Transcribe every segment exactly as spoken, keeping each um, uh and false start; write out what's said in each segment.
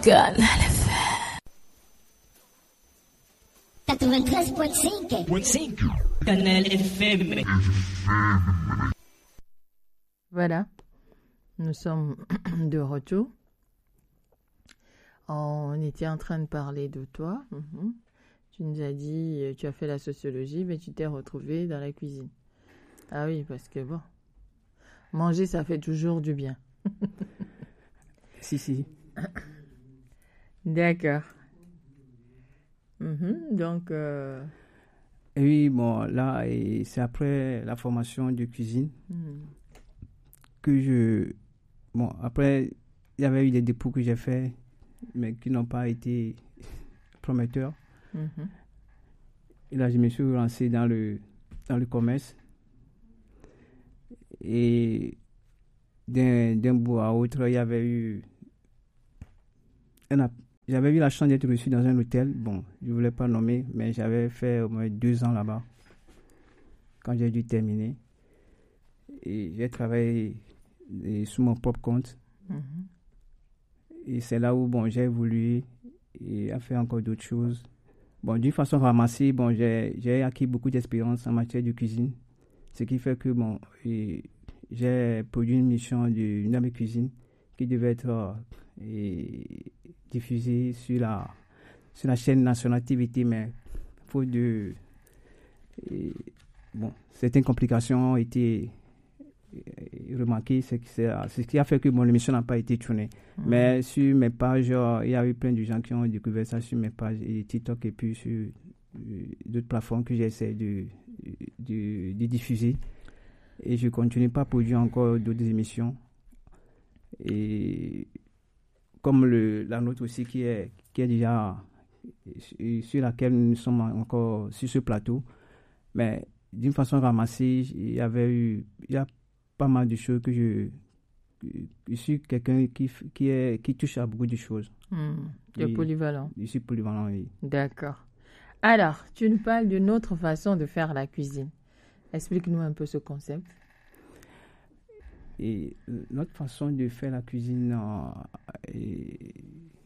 Canal F M. quatre-vingt-treize virgule cinq. Canal F M. Voilà, nous sommes de retour. On était en train de parler de toi. Mm-hmm. Tu nous as dit, tu as fait la sociologie, mais tu t'es retrouvé dans la cuisine. Ah oui, parce que bon, manger, ça fait toujours du bien. Si, si. D'accord. Mm-hmm. Donc... Euh... Et oui, bon, là, et c'est après la formation de cuisine mm. que je... Bon, après, il y avait eu des dépôts que j'ai faits, mais qui n'ont pas été prometteurs. Mm-hmm. Et là, je me suis lancé dans le, dans le commerce. Et d'un, d'un bout à l'autre, il y avait eu... Un, j'avais eu la chance d'être reçu dans un hôtel. Bon, je ne voulais pas nommer, mais j'avais fait au moins deux ans là-bas quand j'ai dû terminer. Et j'ai travaillé et, sous mon propre compte. Mm-hmm. Et c'est là où bon, j'ai évolué et à faire encore d'autres choses. Bon, d'une façon ramassée, bon, j'ai, j'ai acquis beaucoup d'expérience en matière de cuisine. Ce qui fait que bon, et, j'ai produit une mission d'une de mes cuisines qui devait être euh, et, diffusée sur la, sur la chaîne nationale T V T, mais faute de... Et, bon, certaines complications ont été remarquées, c'est, c'est, c'est ce qui a fait que mon émission n'a pas été tournée. Mmh. Mais sur mes pages, il y a eu plein de gens qui ont découvert ça sur mes pages et TikTok et puis sur euh, d'autres plateformes que j'essaie de, de, de diffuser. Et je continue pas à produire encore d'autres émissions. Et comme le, la nôtre aussi qui est, qui est déjà sur laquelle nous sommes encore sur ce plateau. Mais d'une façon ramassée, il y avait eu, il y a pas mal de choses que je, je suis quelqu'un qui, qui, est, qui touche à beaucoup de choses. Mmh, tu es polyvalent. Je suis polyvalent, oui. D'accord. Alors, tu nous parles d'une autre façon de faire la cuisine. Explique-nous un peu ce concept. Et notre façon de faire la cuisine euh, est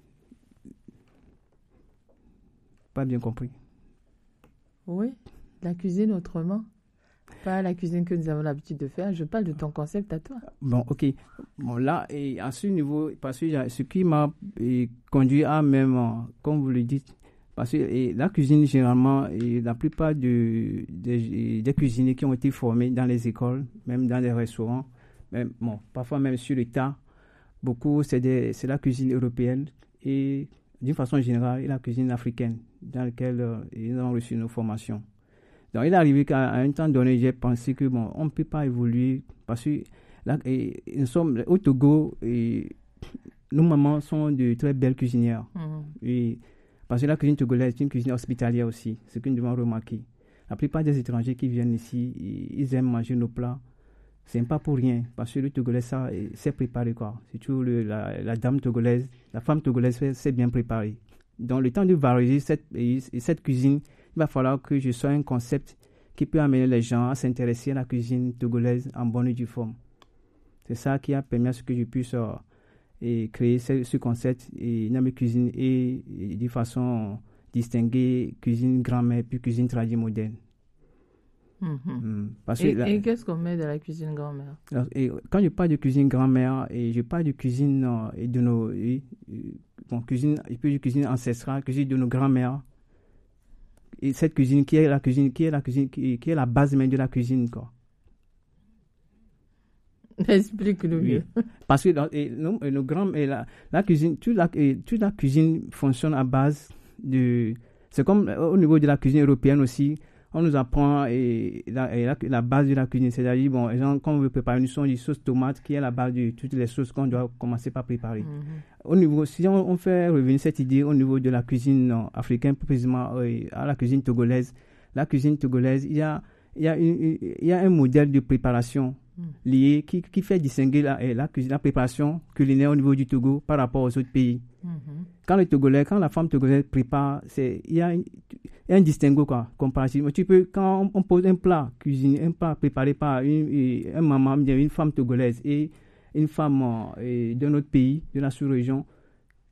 pas bien compris. Oui, la cuisine autrement. Pas la cuisine que nous avons l'habitude de faire. Je parle de ton concept à toi. Bon, ok. Bon, là, et à ce niveau, parce que ce qui m'a et, conduit à même, comme vous le dites, parce que et, la cuisine, généralement, et la plupart de, de, des cuisiniers qui ont été formés dans les écoles, même dans les restaurants, même, bon, parfois même sur le tas, beaucoup, c'est, des, c'est la cuisine européenne et, d'une façon générale, la cuisine africaine, dans laquelle euh, ils ont reçu nos formations. Donc, il est arrivé qu'à un temps donné, j'ai pensé que, bon, on ne peut pas évoluer parce que là, et, nous sommes au Togo et nos mamans sont de très belles cuisinières. Mmh. Et, parce que la cuisine togolaise est une cuisine hospitalière aussi, ce que nous devons remarquer. La plupart des étrangers qui viennent ici, ils aiment manger nos plats. C'est pas pour rien, parce que le Togolais, ça, c'est préparé, quoi. C'est toujours le, la, la dame togolaise, la femme togolaise, c'est bien préparé. Dans le temps de valoriser cette, cette cuisine, il va falloir que je sois un concept qui peut amener les gens à s'intéresser à la cuisine togolaise en bonne et due forme. C'est ça qui a permis à ce que je puisse euh, et créer ce, ce concept et dans mes cuisines et, et de façon distinguée, cuisine grand-mère puis cuisine traditionnelle moderne. Mmh. Mmh. Parce et, que la, et qu'est-ce qu'on met dans la cuisine grand-mère? Et quand je parle de cuisine grand-mère, et je parle de cuisine euh, et de nos et, bon, cuisine, et puis de cuisine ancestrale, cuisine de nos grand-mères. Et cette cuisine qui est la cuisine, qui est la cuisine, qui, qui est la base même de la cuisine, quoi. Explique-le mieux. Oui. Parce que dans, et nos, et nos grands, et la, la cuisine, toute la, et toute la cuisine fonctionne à base de. C'est comme au niveau de la cuisine européenne aussi. On nous apprend et la, et la, la base de la cuisine, c'est-à-dire, bon, genre, quand on veut préparer une sauce, une sauce tomate, qui est la base de toutes les sauces qu'on doit commencer par préparer. Mm-hmm. Au niveau, si on, on fait revenir cette idée au niveau de la cuisine non, africaine, plus précisément euh, à la cuisine togolaise, la cuisine togolaise, il y a, il y a, une, il y a un modèle de préparation mm. lié qui, qui fait distinguer la, la, cuisine, la préparation culinaire au niveau du Togo par rapport aux autres pays. Mm-hmm. Quand le Togolais, quand la femme togolaise prépare, c'est, il y a, une, il y a un distinguo, quoi, comparativement. Tu peux, quand on, on pose un plat cuisiné, un plat préparé par une, une, une maman, une femme togolaise et une femme euh, d'un autre pays, de la sous-région,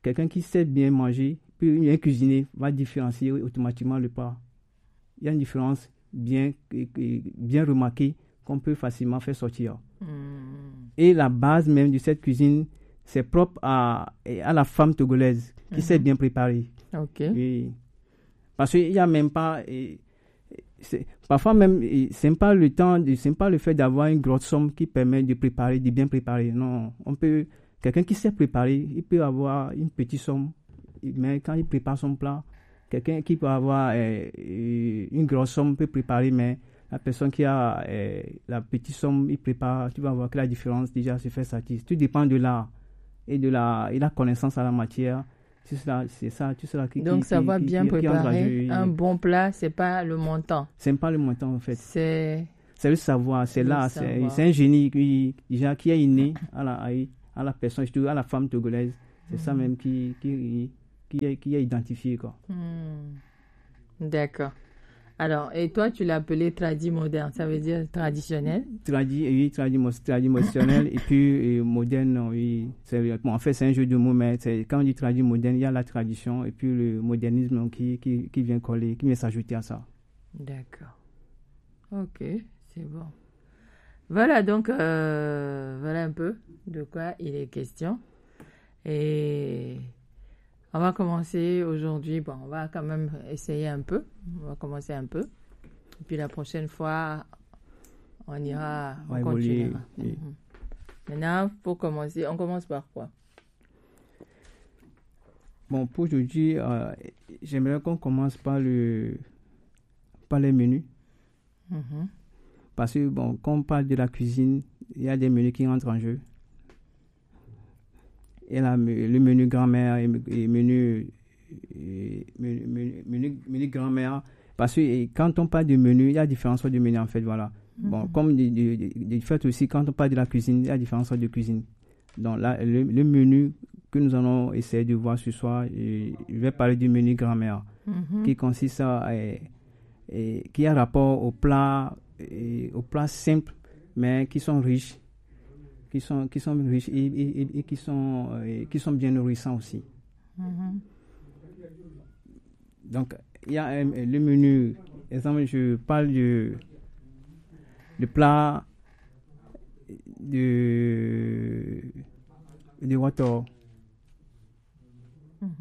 quelqu'un qui sait bien manger, puis bien cuisiner, va différencier automatiquement le plat. Il y a une différence bien, bien remarquée qu'on peut facilement faire sortir. Mm. Et la base même de cette cuisine, c'est propre à, à la femme togolaise qui mm-hmm. sait bien préparer. Ok. Et, parce qu'il n'y a même pas... Et, c'est, parfois même, ce n'est pas le temps, ce n'est pas le fait d'avoir une grosse somme qui permet de préparer, de bien préparer. Non, on peut... Quelqu'un qui sait préparer, il peut avoir une petite somme, mais quand il prépare son plat, quelqu'un qui peut avoir euh, une grosse somme peut préparer, mais la personne qui a euh, la petite somme, il prépare, tu vas voir que la différence déjà se fait sentir. Tout dépend de l'art et de la, et la connaissance à la matière. C'est ça, c'est ça, tout cela qui, Donc qui, ça qui, va qui, bien qui, préparer qui un bon plat, c'est pas le montant. C'est pas le montant en fait. C'est, c'est le savoir, c'est là, c'est, c'est un génie qui, déjà, qui est inné à la, à la personne, surtout à la femme togolaise. C'est mmh. ça même qui, qui, qui, est, qui est identifié, quoi. Mmh. D'accord. Alors, et toi, tu l'as appelé tradi moderne, ça veut dire traditionnel? Tradi, oui, tradi, traditionnel et puis et moderne, oui. C'est, bon, en fait, c'est un jeu de mots, mais c'est, quand on dit tradi moderne, il y a la tradition et puis le modernisme qui, qui, qui vient coller, qui vient s'ajouter à ça. D'accord. Ok, c'est bon. Voilà, donc, euh, voilà un peu de quoi il est question. Et... on va commencer aujourd'hui. Bon, on va quand même essayer un peu. On va commencer un peu. Et puis la prochaine fois, on ira, on ouais, continuera. Oui. Mm-hmm. Maintenant, pour commencer, on commence par quoi? Bon, pour aujourd'hui, euh, j'aimerais qu'on commence par, le, par les menus. Mm-hmm. Parce que, bon, quand on parle de la cuisine, il y a des menus qui entrent en jeu. Et là, le menu grand-mère et, et menu, et menu, menu, menu, menu grand-mère. Parce que et quand on parle de menu, il y a différentes sortes de menus en fait, voilà. Mm-hmm. Bon, comme de, de, de, de fait aussi, quand on parle de la cuisine, il y a différentes sortes de cuisine. Donc là, le, le menu que nous allons essayer de voir ce soir, et, je vais parler du menu grand-mère, mm-hmm. qui consiste à, et, et, qui a rapport aux plats, et, aux plats simples, mais qui sont riches. Qui sont, qui sont riches et, et, et qui, sont, euh, qui sont bien nourrissants aussi. Mm-hmm. Donc, il y a un, le menu, exemple, je parle de, de plat de, de water. Mm-hmm.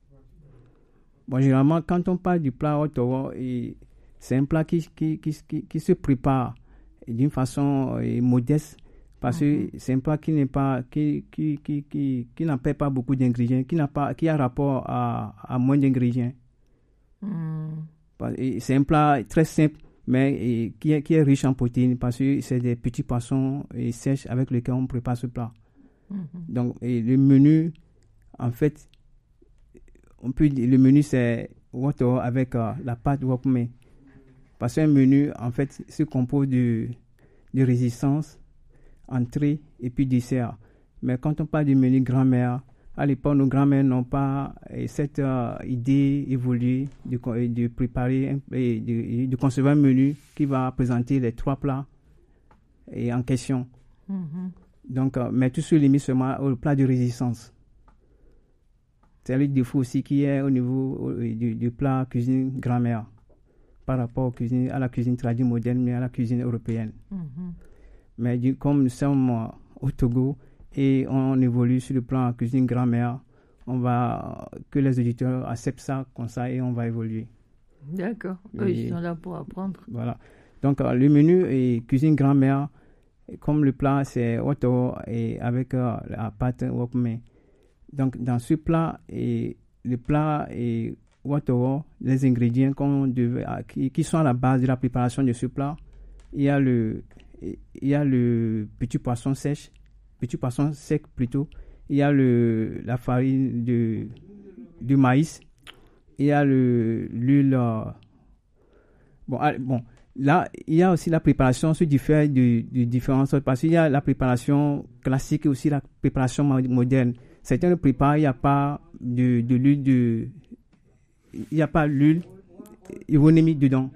Bon, généralement, quand on parle du plat water, c'est un plat qui, qui, qui, qui, qui se prépare d'une façon euh, modeste. Parce mm-hmm. que c'est un plat qui n'est pas qui qui qui qui, qui n'appelle pas beaucoup d'ingrédients, qui n'a pas qui a rapport à, à moins d'ingrédients. Mm. Et c'est un plat très simple, mais et, qui est qui est riche en protéines parce que c'est des petits poissons et sèches avec lesquels on prépare ce plat. Mm-hmm. Donc et le menu, en fait, on peut dire, le menu c'est water avec uh, la pâte wokme. Parce qu'un menu en fait se compose de de résistance, entrée et puis dessert. Mais quand on parle du menu grand-mère, à l'époque, nos grand-mères n'ont pas euh, cette euh, idée évoluée de, de préparer un, et de, de concevoir un menu qui va présenter les trois plats et en question. Mm-hmm. Donc, euh, mais tout se limite seulement au plat de résistance. C'est le défaut aussi qui est au niveau au, du, du plat cuisine grand-mère par rapport aux cuisine, à la cuisine traditionnelle moderne, mais à la cuisine européenne. Mm-hmm. Mais du, comme nous sommes euh, au Togo et on évolue sur le plan cuisine grand-mère, on va euh, que les auditeurs acceptent ça comme ça et on va évoluer. D'accord. Eux, ils sont là pour apprendre. Voilà. Donc euh, le menu est cuisine grand-mère, comme le plat c'est oto et avec euh, la pâte wokme. Donc dans ce plat et le plat est oto, les ingrédients qu'on devait, qui, qui sont à la base de la préparation de ce plat, il y a le il y a le petit poisson sèche, petit poisson sec plutôt. Il y a le, la farine de, de maïs. Il y a le, l'huile. Euh, bon, bon, là, il y a aussi la préparation se diffère de, de différentes sortes. Parce qu'il y a la préparation classique et aussi la préparation moderne. Certains le préparent, il n'y a pas de, de l'huile de. Il n'y a pas l'huile ivonémique dedans.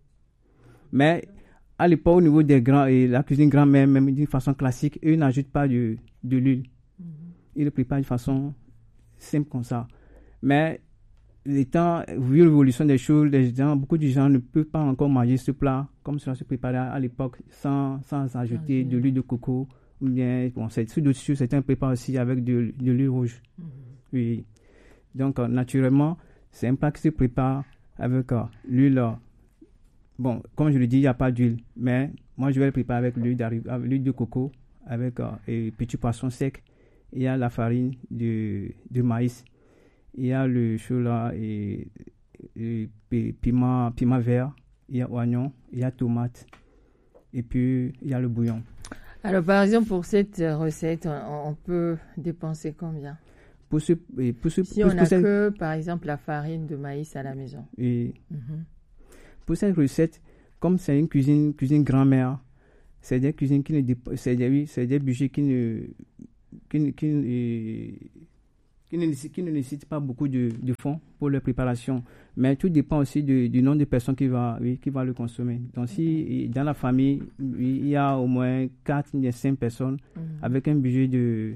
Mais à l'époque, au niveau des grands et la cuisine grand-mère, même d'une façon classique, eux n'ajoutent pas de, de l'huile. Mm-hmm. Ils le préparent de façon simple comme ça. Mais les temps, vu l'évolution des choses, les gens, beaucoup de gens ne peuvent pas encore manger ce plat comme cela se préparait à l'époque sans, sans ajouter okay. de l'huile de coco. Ou bien, bon, c'est, sur d'autres choses, c'est un prépa aussi avec de, de l'huile rouge. Mm-hmm. Oui. Donc, euh, naturellement, c'est un plat qui se prépare avec euh, l'huile. Euh, bon, comme je le dis, il n'y a pas d'huile. Mais moi, je vais le préparer avec l'huile, avec l'huile de coco, avec euh, et petit poisson sec. Il y a la farine de, de maïs. Il y a le chocolat et, et, et piment, piment vert. Il y a oignon, il y a tomate. Et puis, il y a le bouillon. Alors, par exemple, pour cette recette, on, on peut dépenser combien? Pour ce, pour ce, si pour on n'a cette... que, par exemple, la farine de maïs à la maison. Et mm-hmm. Pour cette recette, comme c'est une cuisine, cuisine grand-mère, c'est des cuisines qui ne dép- c'est des, oui, c'est des budgets qui ne, qui ne, qui ne, qui ne, qui ne nécessitent pas beaucoup de, de fonds pour leur préparation. Mais tout dépend aussi de, du nombre de personnes qui va, oui, qui va le consommer. Donc, si dans la famille, oui, il y a au moins quatre, cinq personnes mm-hmm. avec un budget de...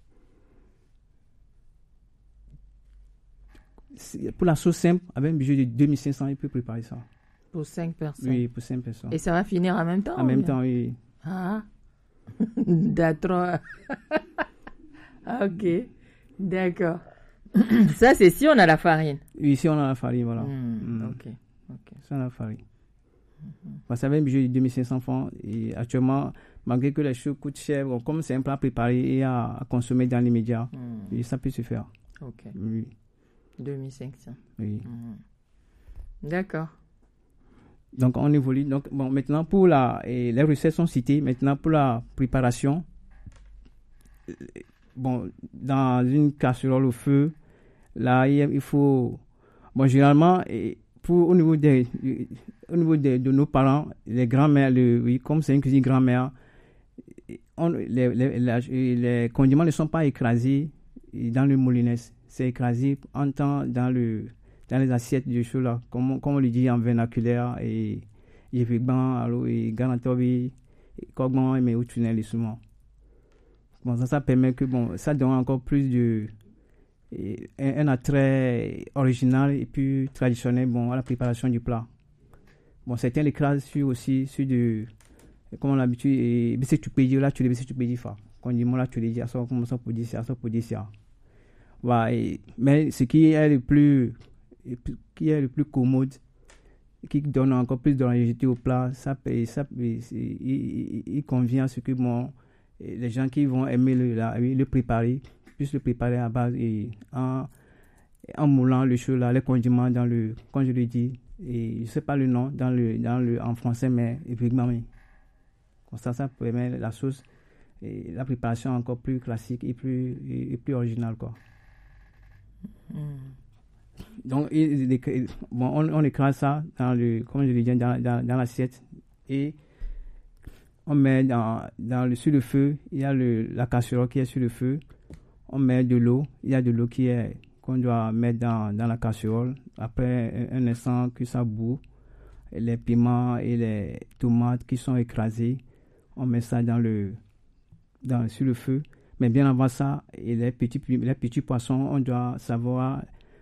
Pour la sauce simple, avec un budget de deux mille cinq cents, il peut préparer ça. Pour cinq personnes? Oui, pour cinq personnes. Et ça va finir en même temps? En même bien? temps, oui. Ah, d'accord. Ok, d'accord. Ça, c'est si on a la farine. Oui, si on a la farine, voilà. Mmh, mmh. Ok, ok. Si on a la farine. Mmh. Parce que ça avait un budget de deux mille cinq cents francs. Et actuellement, malgré que les choses coûtent cher, bon, comme c'est un plat préparé et à, à consommer dans l'immédiat, mmh. et ça peut se faire. Ok. Oui. deux mille cinq cents. Oui. Mmh. D'accord. Donc, on évolue. Donc, bon, maintenant, pour la... Et les recettes sont citées. Maintenant, pour la préparation, bon, dans une casserole au feu, là, il faut... Bon, généralement, pour, au niveau, des, au niveau des, de nos parents, les grands-mères, le, oui, comme c'est une cuisine grand-mère, on, les, les, les, les condiments ne sont pas écrasés dans le moulinès. C'est écrasé en temps dans le... dans les assiettes de choses là, comme, comme on le dit en vernaculaire, et yévigban, alors, et garantobi, et kogban, mais au tunnel, souvent. Bon, ça, ça permet que, bon, ça donne encore plus de, et, un, un attrait original et puis traditionnel, bon, à la préparation du plat. Bon, certains l'écrasent sur aussi, sur de, comme on l'habitude, et, si tu peux dire là, tu le si tu peux dire, fa. Quand on dit, moi là, tu le dis, à ça, comment ça peut dire ça, ça peut dire ça. Voilà, et, mais ce qui est le plus, qui est le plus commode, qui donne encore plus d'originalité au plat, ça, ça, il, il, il convient à ce que bon, les gens qui vont aimer le, la, le préparer, puissent le préparer à base et en, en moulant le chou là, les condiments dans le, comme je le dis, et je ne sais pas le nom dans le, dans le, en français, mais effectivement, oui. Comme ça, ça permet la sauce et la préparation encore plus classique et plus, et, et plus originale, quoi. Mm. Donc, il, il, bon, on, on écrase ça dans le, comme je l'ai dit, dans, dans, dans l'assiette et on met dans, dans le, sur le feu, il y a le, la casserole qui est sur le feu, on met de l'eau, il y a de l'eau qui est, qu'on doit mettre dans, dans la casserole. Après un, un instant que ça bout, les piments et les tomates qui sont écrasés, on met ça dans le, dans, sur le feu. Mais bien avant ça, et les petits, les petits poissons, on doit savoir.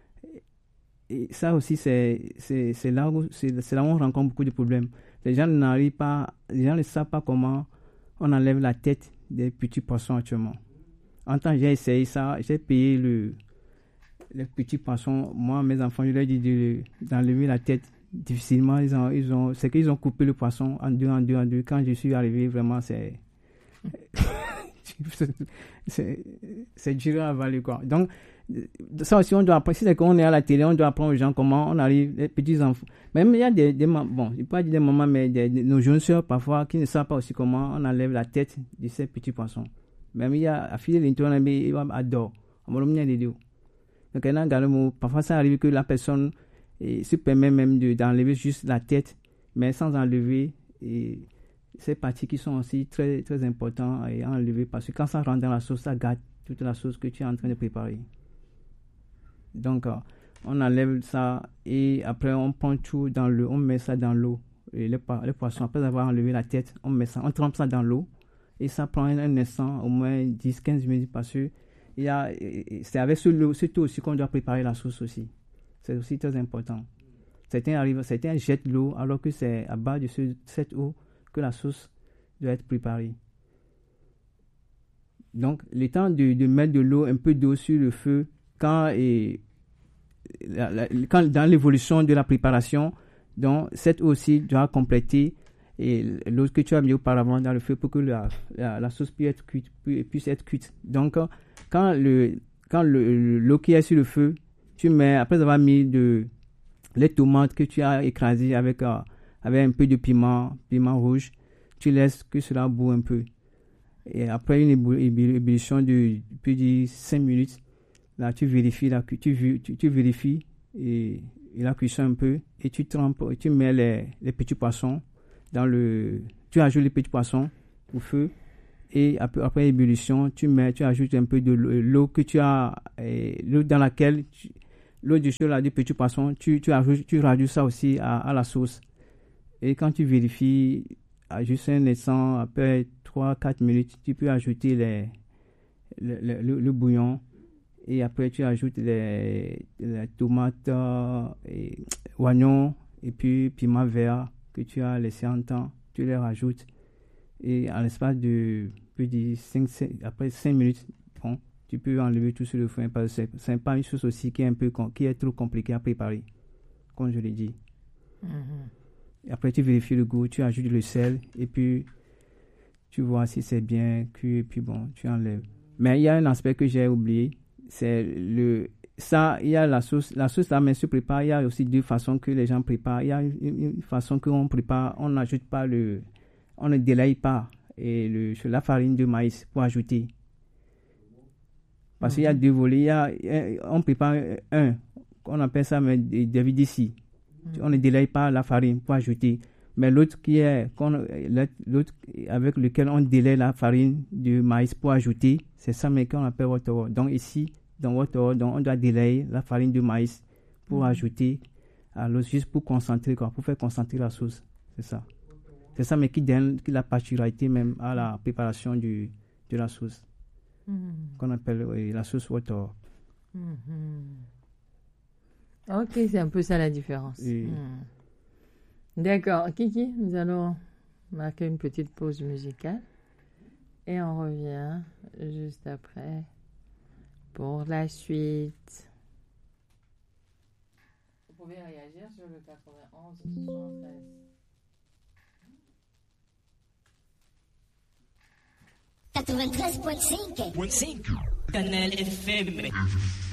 Et ça aussi, c'est, c'est, c'est, là où, c'est, c'est là où on rencontre beaucoup de problèmes. Les gens n'arrivent pas, les gens ne savent pas comment on enlève la tête des petits poissons actuellement. En temps, j'ai essayé ça, j'ai payé le, les petits poissons. Moi, mes enfants, je leur ai dit de, d'enlever la tête difficilement. Ils ont, ils ont, c'est qu'ils ont coupé le poisson en deux, en deux, en deux. Quand je suis arrivé, vraiment, c'est, c'est, c'est dur à avaler, quoi. Donc, ça aussi, on doit apprendre. Si c'est qu'on est à la télé, on doit apprendre aux gens comment on arrive, les petits enfants. Même il y a des, des bon, je ne peux pas dire des mamans, mais des, des, nos jeunes sœurs parfois qui ne savent pas aussi comment on enlève la tête de ces petits poissons. Même il y a, à fil de l'internet, mais il va adore. On va le dire. Donc, parfois, ça arrive que la personne et, se permet même de, d'enlever juste la tête, mais sans enlever et, ces parties qui sont aussi très, très importantes à enlever parce que quand ça rentre dans la sauce, ça gâte toute la sauce que tu es en train de préparer. Donc, euh, on enlève ça et après, on prend tout dans l'eau, on met ça dans l'eau. Et les, les poissons, après avoir enlevé la tête, on met ça, on trempe ça dans l'eau et ça prend un, un instant, au moins dix à quinze minutes parce que il y a, c'est avec ce, cette eau aussi qu'on doit préparer la sauce aussi. C'est aussi très important. Certains, arrivent, certains jettent l'eau alors que c'est à bas de ce, cette eau que la sauce doit être préparée. Donc, le temps de, de mettre de l'eau, un peu d'eau sur le feu, quand, et, la, la, quand dans l'évolution de la préparation, donc cette eau aussi doit compléter et l'eau que tu as mis auparavant dans le feu pour que la, la, la sauce puisse être cuite. Puisse être cuite. Donc, quand, le, quand le, l'eau qui est sur le feu, tu mets, après avoir mis de, les tomates que tu as écrasées avec, euh, avec un peu de piment, piment rouge, tu laisses que cela boue un peu. Et après une ébullition de plus de cinq minutes, là tu vérifies, la, tu, tu, tu vérifies et, et la cuisson un peu et tu trempes, tu mets les, les petits poissons dans le, tu ajoutes les petits poissons au feu et après, après ébullition, tu mets, tu ajoutes un peu de l'eau que tu as, et l'eau dans laquelle tu, l'eau du chaud là du petit poisson, tu, tu ajoutes, tu rajoutes ça aussi à, à la sauce. Et quand tu vérifies, à juste un instant, après trois à quatre minutes, tu peux ajouter les, le, le, le, le bouillon. Et après, tu ajoutes les, les tomates, et oignons, et puis piment vert que tu as laissé en temps. Tu les rajoutes. Et en l'espace de plus de cinq, après cinq minutes, bon, tu peux enlever tout sur le feu parce que ce n'est pas une chose aussi qui est, un peu, qui est trop compliquée à préparer, comme je l'ai dit. Mm-hmm. Après, tu vérifies le goût, tu ajoutes le sel et puis tu vois si c'est bien cuit et puis bon, tu enlèves. Mais il y a un aspect que j'ai oublié, c'est le... Ça, il y a la sauce, la sauce là, mais se prépare, il y a aussi deux façons que les gens préparent. Il y a une, une façon qu'on prépare, on n'ajoute pas le... On ne délaye pas et le, la farine de maïs pour ajouter. Parce qu'il y a deux volets. Il y a, on prépare un, on appelle ça David ici. Mm. On ne délaye pas la farine pour ajouter. Mais l'autre qui est, l'autre avec lequel on délaye la farine de maïs pour ajouter, c'est ça mais qu'on appelle water. Donc ici, dans water, donc on doit délayer la farine de maïs pour mm. ajouter à l'eau, juste pour concentrer, quoi, pour faire concentrer la sauce. C'est ça. C'est ça mais qui donne la particularité même à la préparation du, de la sauce. Mm-hmm. Qu'on appelle oui, la sauce water. Mm-hmm. Ok, c'est un peu ça la différence. Oui. Mm. D'accord, Kiki, nous allons marquer une petite pause musicale et on revient juste après pour la suite. Vous pouvez réagir sur le quatre-vingt-onze soixante-treize. quatre-vingt-treize point cinq. Canal F M.